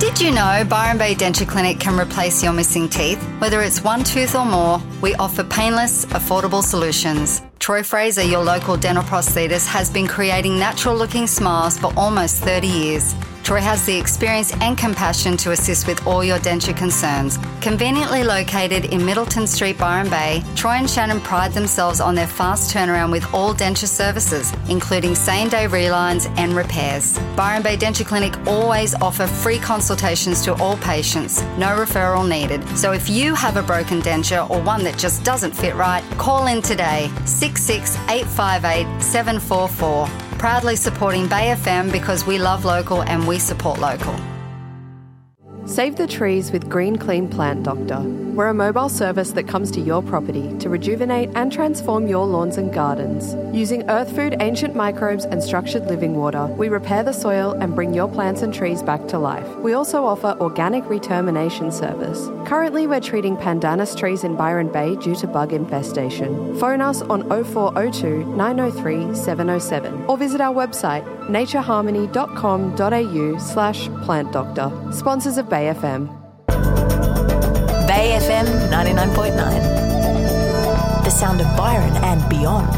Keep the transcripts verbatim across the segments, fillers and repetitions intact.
Did you know Byron Bay Denture Clinic can replace your missing teeth? Whether it's one tooth or more, we offer painless, affordable solutions. Troy Fraser, your local dental prosthetist, has been creating natural-looking smiles for almost thirty years. Troy has the experience and compassion to assist with all your denture concerns. Conveniently located in Middleton Street, Byron Bay, Troy and Shannon pride themselves on their fast turnaround with all denture services, including same-day relines and repairs. Byron Bay Denture Clinic always offer free consultations to all patients, no referral needed. So if you have a broken denture or one that just doesn't fit right, call in today, six six eight five eight seven four four. Proudly supporting Bay F M because we love local and we support local. Save the trees with Green Clean Plant Doctor. We're a mobile service that comes to your property to rejuvenate and transform your lawns and gardens. Using earth food, ancient microbes and structured living water, we repair the soil and bring your plants and trees back to life. We also offer organic retermination service. Currently, we're treating pandanus trees in Byron Bay due to bug infestation. Phone us on oh four oh two, nine oh three, seven oh seven or visit our website natureharmony.com.au slash plant doctor. Sponsors of Bay F M. Bay F M ninety-nine point nine. The sound of Byron and beyond.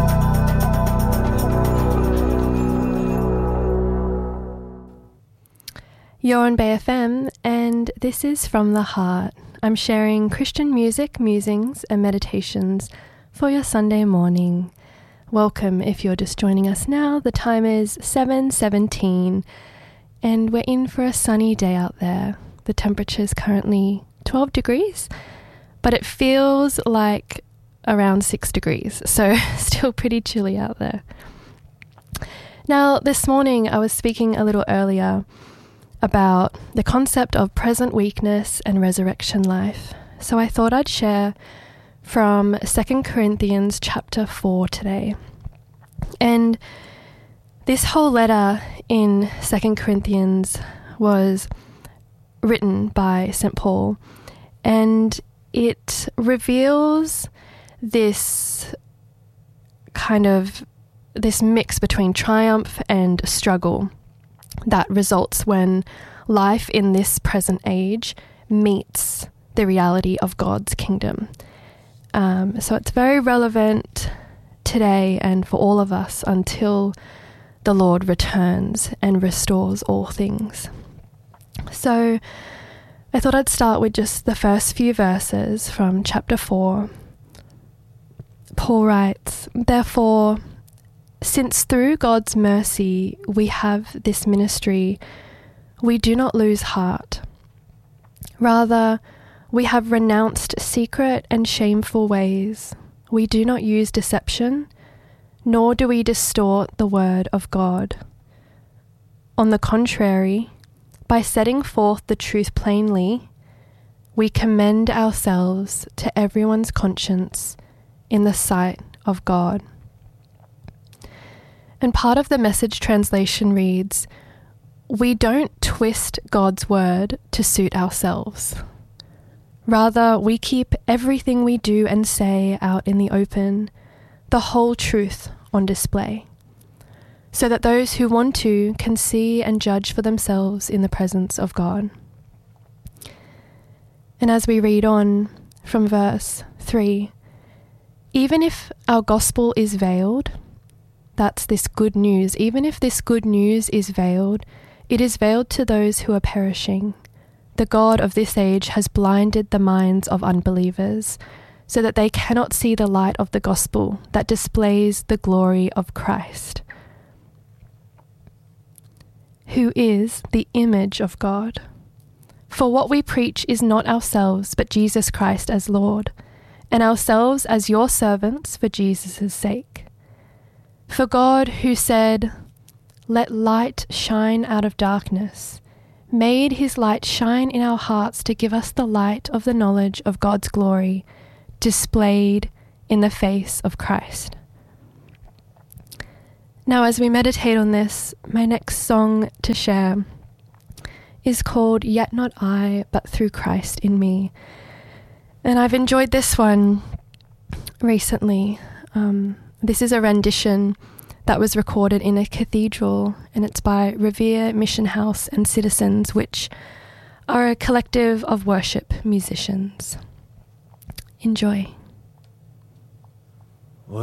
You're on Bay F M and this is From the Heart. I'm sharing Christian music, musings and meditations for your Sunday morning. Welcome if you're just joining us now. The time is seven seventeen and we're in for a sunny day out there. The temperature is currently twelve degrees, but it feels like around six degrees, so still pretty chilly out there. Now, this morning I was speaking a little earlier about the concept of present weakness and resurrection life. So I thought I'd share from Second Corinthians chapter four today. And this whole letter in Second Corinthians was written by Saint Paul, and it reveals this kind of this mix between triumph and struggle that results when life in this present age meets the reality of God's kingdom. Um, so it's very relevant today and for all of us until the Lord returns and restores all things. So I thought I'd start with just the first few verses from chapter four. Paul writes, "Therefore, since through God's mercy we have this ministry, we do not lose heart. Rather, we have renounced secret and shameful ways. We do not use deception, nor do we distort the word of God. On the contrary, by setting forth the truth plainly, we commend ourselves to everyone's conscience in the sight of God." And part of the Message translation reads, "We don't twist God's word to suit ourselves. Rather, we keep everything we do and say out in the open, the whole truth on display, so that those who want to can see and judge for themselves in the presence of God." And as we read on from verse three, "Even if our gospel is veiled," that's this good news, "even if this good news is veiled, it is veiled to those who are perishing. The God of this age has blinded the minds of unbelievers, so that they cannot see the light of the gospel that displays the glory of Christ, who is the image of God. For what we preach is not ourselves, but Jesus Christ as Lord, and ourselves as your servants for Jesus' sake. For God, who said, 'Let light shine out of darkness,' made his light shine in our hearts to give us the light of the knowledge of God's glory, displayed in the face of Christ." Now, as we meditate on this, my next song to share is called "Yet Not I, But Through Christ in Me." And I've enjoyed this one recently. Um, this is a rendition that was recorded in a cathedral, and it's by Revere Mission House and Citizens, which are a collective of worship musicians. Enjoy.